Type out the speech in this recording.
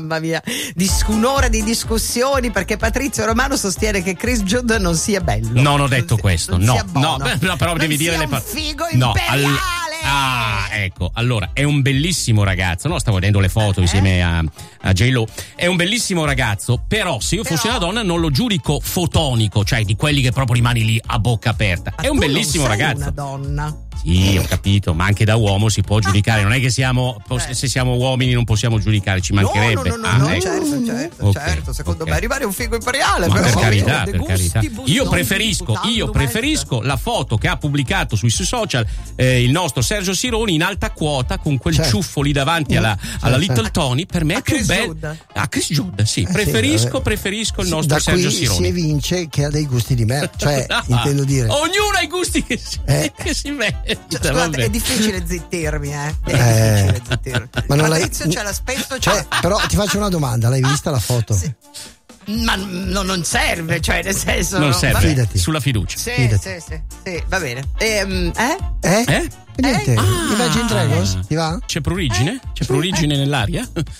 Mamma mia, un'ora di discussioni perché Patrizio Romano sostiene che Chris Judd non sia bello. Non ho detto questo, no, però devi dire le parole. Figo imperiale. Ecco, allora è un bellissimo ragazzo, no? Stavo vedendo le foto insieme a J-Lo. È un bellissimo ragazzo, però se io fossi una donna non lo giudico fotonico, cioè di quelli che proprio rimani lì a bocca aperta. È un bellissimo ragazzo. Una donna. Sì, ho capito, ma anche da uomo si può giudicare, non è che se siamo uomini non possiamo giudicare, ci mancherebbe. No, ecco. certo, secondo me rimane un figo imperiale. Ma però, per carità. Io preferisco la foto che ha pubblicato sui suoi social il nostro Sergio Sironi in alta quota con quel ciuffo lì davanti alla Little Tony. Per me è più bello. Chris Judd, sì, preferisco il nostro Sergio Sironi. Si evince che ha dei gusti di merda, cioè intendo dire. Ognuno ha i gusti che si mette. Scusate, è difficile zittirmi, È difficile zittirmi. Ma non Patrizio ce l'ha spesso. Però ti faccio una domanda, l'hai vista la foto? Sì. Ma non serve, cioè nel senso. Non serve. Fidati. Sulla fiducia. Sì, va bene. Niente, Imagine Dragons, ti va? C'è prurigine? C'è prurigine nell'aria?